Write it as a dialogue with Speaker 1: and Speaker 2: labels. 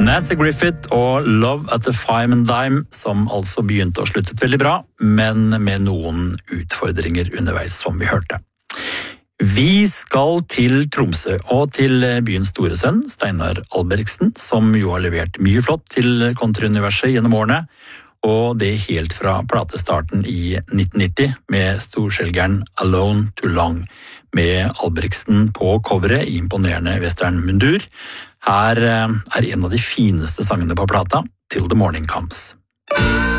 Speaker 1: Nancy Griffith og Love at the Fime and Dime, som altså begynte og sluttet veldig bra, men med noen utfordringer underveis, som vi hørte. Vi skal til Tromsø og til byens store sønn, Steinar Albergsen, som jo har levert mye flott til countryuniverset gjennom årene, og det helt fra platestarten i 1990 med storselgeren Alone Too Long, med Albergsen på coveret i imponerende westernmundur. Her er en av de fineste sangene på plata, Till the Morning Comes.